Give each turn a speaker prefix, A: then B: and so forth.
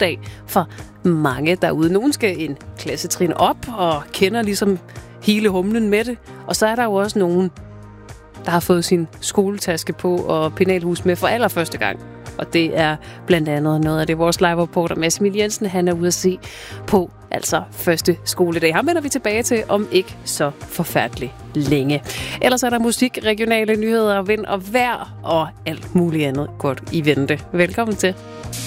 A: skoledag for mange derude. Nogen skal en klassetrin op og kender ligesom hele humlen med det. Og så er der jo også nogen, der har fået sin skoletaske på og penalhus med for allerførste gang. Og det er blandt andet noget af det, vores live-reporter Mads Emil Jensen, han er ude at se på, altså første skoledag. Ham vender vi tilbage til om ikke så forfærdeligt længe. Ellers er der musik, regionale nyheder, vind og vejr og alt muligt andet godt i vente. Velkommen til.